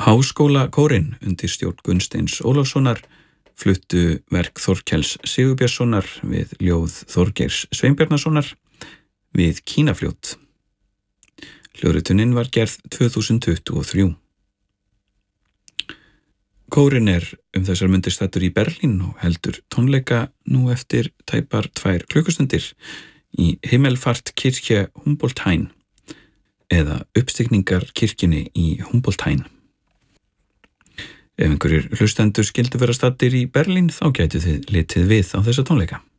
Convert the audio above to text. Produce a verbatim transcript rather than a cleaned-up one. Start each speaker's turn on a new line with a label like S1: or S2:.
S1: Háskólakórinn undir stjórn Gunnsteins Ólafssonar fluttu verk Þorkels Sigurbjörnssonar við ljóð Þorgeirs Sveinbjarnarsonar við Kínafljót. Hljóðritunin var gerð tvö þúsund tuttugu og þrjú. Kórinn er um þessar mundir staddur í Berlín og heldur tónleika nú eftir tæpar tvær klukkustundir í Himmelfahrtkirche Humboldthain eða uppstigningarkirkjunni í Humboldthain. Ef einhverjir hlustendur skyldu vera staddir í Berlín þá gætu þið litið við á þessa tónleika.